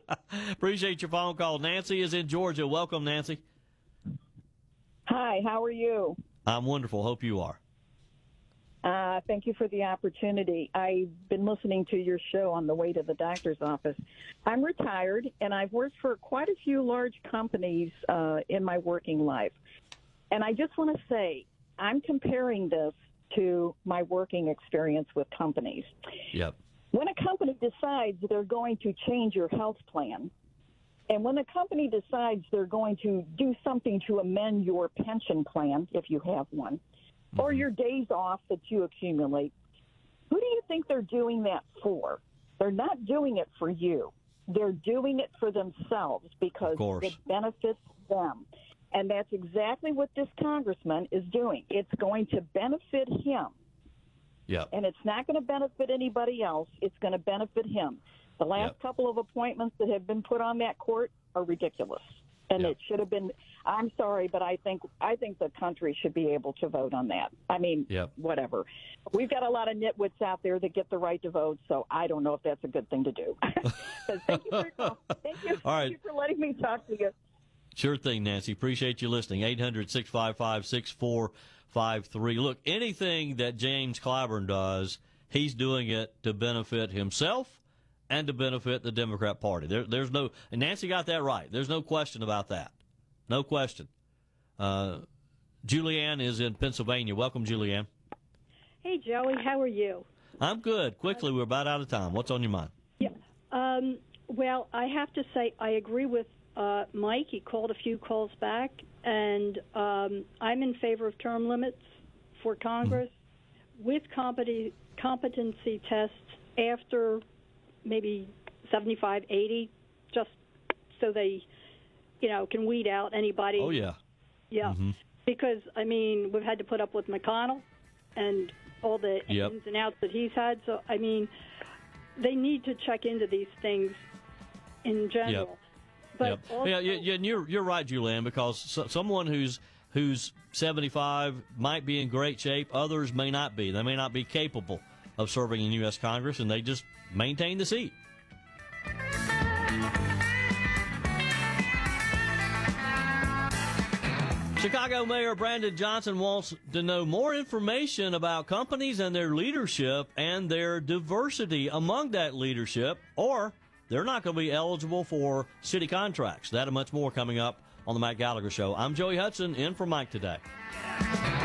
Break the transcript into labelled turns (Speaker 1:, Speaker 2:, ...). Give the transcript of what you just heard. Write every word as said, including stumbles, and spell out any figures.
Speaker 1: Appreciate your phone call. Nancy is in Georgia. Welcome, Nancy.
Speaker 2: Hi, how are you?
Speaker 1: I'm wonderful. Hope you are.
Speaker 2: Uh, thank you for the opportunity. I've been listening to your show on the way to the doctor's office. I'm retired, and I've worked for quite a few large companies uh, in my working life. And I just want to say, I'm comparing this to my working experience with companies.
Speaker 1: Yep.
Speaker 2: When a company decides they're going to change your health plan, and when a company decides they're going to do something to amend your pension plan, if you have one, mm-hmm. or your days off that you accumulate, who do you think they're doing that for? They're not doing it for you. They're doing it for themselves because it benefits them. And that's exactly what this congressman is doing. It's going to benefit him.
Speaker 1: Yep.
Speaker 2: And it's not going to benefit anybody else. It's going to benefit him. The last yep. couple of appointments that have been put on that court are ridiculous. And yep. it should have been, I'm sorry, but I think I think the country should be able to vote on that. I mean,
Speaker 1: yep.
Speaker 2: whatever. We've got a lot of nitwits out there that get the right to vote, so I don't know if that's a good thing to do. Thank you for, thank you,
Speaker 1: All right.
Speaker 2: thank you for letting me talk to you.
Speaker 1: Sure thing, Nancy. Appreciate you listening. eight hundred, six five five, six four five three. Look, anything that James Clyburn does, he's doing it to benefit himself and to benefit the Democrat Party. There, there's no, and Nancy got that right. There's no question about that. No question. Uh, Julianne is in Pennsylvania. Welcome, Julianne.
Speaker 3: Hey, Joey. How are you?
Speaker 1: I'm good. Quickly, we're about out of time. What's on your mind?
Speaker 3: Yeah. Um, well, I have to say I agree with uh, Mike. He called a few calls back, and um, I'm in favor of term limits for Congress mm-hmm. with competi- competency tests after maybe seventy-five, eighty, just so they, you know, can weed out anybody.
Speaker 1: Oh, yeah.
Speaker 3: Yeah.
Speaker 1: Mm-hmm.
Speaker 3: Because, I mean, we've had to put up with McConnell and all the
Speaker 1: yep.
Speaker 3: ins and outs that he's had. So, I mean, they need to check into these things in general.
Speaker 1: Yep.
Speaker 3: But
Speaker 1: yep.
Speaker 3: also,
Speaker 1: yeah, yeah, and you're you're right, Julianne, because so, someone who's who's seventy-five might be in great shape. Others may not be. They may not be capable of serving in U S Congress, and they just maintain the seat. Chicago Mayor Brandon Johnson wants to know more information about companies and their leadership and their diversity among that leadership, or they're not going to be eligible for city contracts. That and much more coming up on the Mike Gallagher Show. I'm Joey Hudson, in for Mike today.